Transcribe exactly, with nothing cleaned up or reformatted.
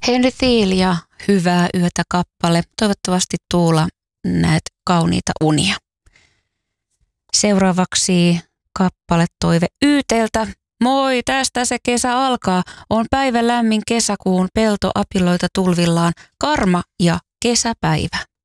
Henry Thiel ja Hyvää yötä kappale. Toivottavasti Tuula näet kauniita unia. Seuraavaksi kappale toive Yyteltä. Moi, tästä se kesä alkaa. On päivä lämmin kesäkuun, peltoapiloita tulvillaan, karma ja kesäpäivä.